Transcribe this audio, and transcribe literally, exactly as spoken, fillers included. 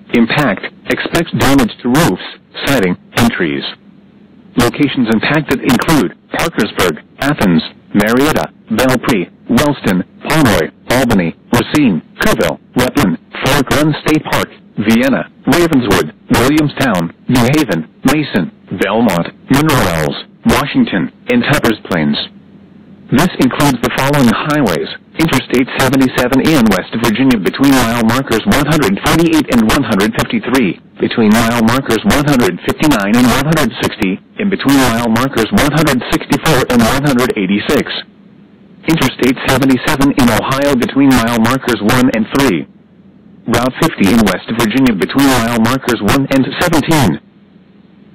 Impact. Expect damage to roofs, siding, and trees. Locations impacted include Parkersburg, Athens, Marietta, Belpre, Wellston, Pomeroy, Albany, Racine, Kerrville, Rutland, Fork Run State Park, Vienna, Ravenswood, Williamstown, New Haven, Mason, Belmont, Monroe Wells, Washington, and Tuppers Plains. This includes the following highways: Interstate seventy-seven in West Virginia between mile markers one hundred forty-eight and one hundred fifty-three, between mile markers one hundred fifty-nine and one hundred sixty, and between mile markers one hundred sixty-four and one hundred eighty-six. Interstate seventy-seven in Ohio between mile markers one and three. Route fifty in West Virginia between mile markers one and seventeen.